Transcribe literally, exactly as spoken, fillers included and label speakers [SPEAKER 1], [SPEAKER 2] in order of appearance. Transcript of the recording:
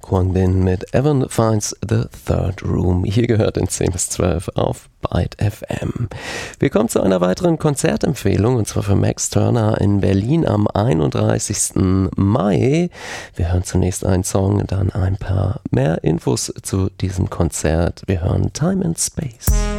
[SPEAKER 1] Kwon Bin mit Evan Finds the Third Room. Hier gehört in zehn bis zwölf auf Byte F M. Wir kommen zu einer weiteren Konzertempfehlung, und zwar für Max Turner in Berlin am einunddreißigsten Mai. Wir hören zunächst einen Song, dann ein paar mehr Infos zu diesem Konzert. Wir hören Time and Space.